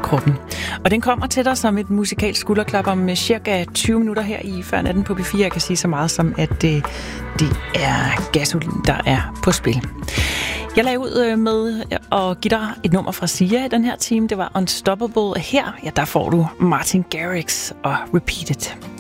kroppen. Og den kommer til dig som et musikalsk skulderklap om cirka 20 minutter her i Før Natten på P4. Jeg kan sige så meget som, at det er Gasolin, der er på spil. Jeg lagde ud med at give dig et nummer fra Sia i den her time. Det var Unstoppable. Her, ja, der får du Martin Garrix og Repeat It.